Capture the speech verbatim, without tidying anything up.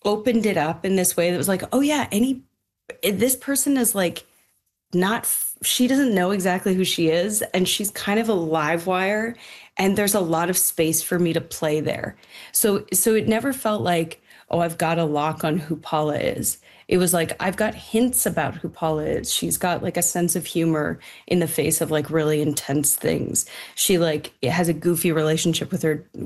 opened it up in this way that was like, oh yeah, any this person is like not she doesn't know exactly who she is, and she's kind of a live wire, and there's a lot of space for me to play there. So so it never felt like, oh, I've got a lock on who Paula is. It was like I've got hints about who Paula is. She's got like a sense of humor in the face of like really intense things. She like has a goofy relationship with her